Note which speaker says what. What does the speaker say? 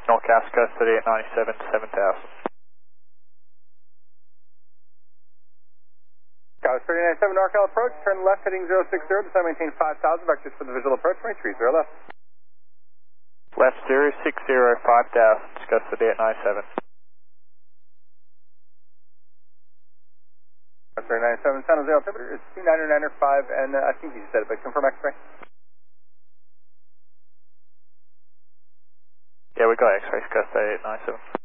Speaker 1: Northcast, custody at 97 to 7000.
Speaker 2: Tower 397 NorCal approach, turn left heading 060, descend maintain 5000, vectors for the visual approach, 30 left.
Speaker 1: Left 060, 5000, custody at 97.
Speaker 2: Tower 397, San Jose altimeter is 2995, and I think you said it, but confirm X-ray.
Speaker 1: Yeah, we got X-rays, custody at 97.